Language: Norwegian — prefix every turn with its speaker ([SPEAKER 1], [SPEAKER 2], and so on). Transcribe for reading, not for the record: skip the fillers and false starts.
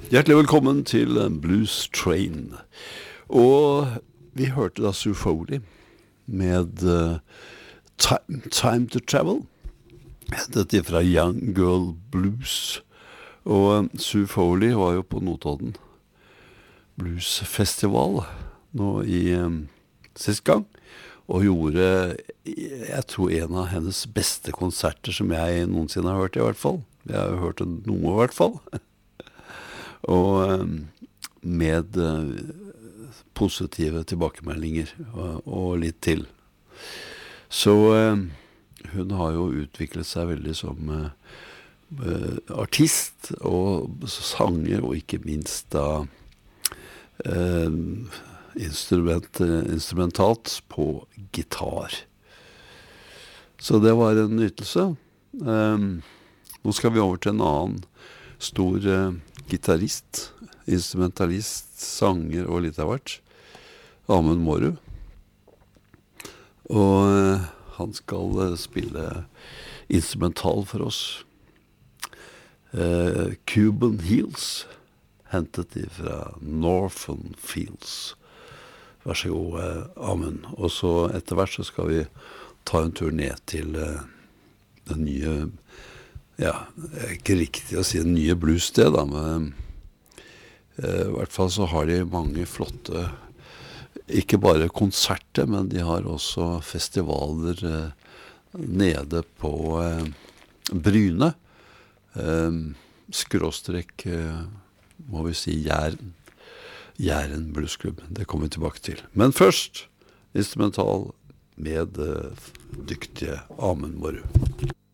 [SPEAKER 1] Hjertelig velkommen til Blues Train. Og vi hørte da Sue Foley med Time to Travel. Dette er fra Young Girl Blues. Og Sue Foley var jo på Notodden Bluesfestival nå i sist gang. Og gjorde, jeg tror, en av hennes beste konserter som jeg noensinne har hørt i hvert fall. Jeg har hørt noe i hvert fall. Og med positive tilbakemeldinger og litt til. Så hun har jo utviklet seg veldig som artist og sanger, og ikke minst da instrumentalt på gitar. Så det var en nytelse. Nå skal vi over til en annen stor gitarist, instrumentalist, sanger og litt av hvert. Amund Mårud. Og han skal spille instrumental for oss. Cuban Heels, hentet de fra Northern Fields. Vær så god, Amund. Og så etter hvert så skal vi ta en tur ned til den nye, ja, det er ikke riktig å si en nye bluessted da, men i hvert fall så har de mange flotte, ikke bare konserter, men de har også festivaler nede på Bryne, skråstrek, må vi si, Jæren Bluesklubb. Det kommer vi tilbake til. Men først, instrumental med dyktige Amund Mårud.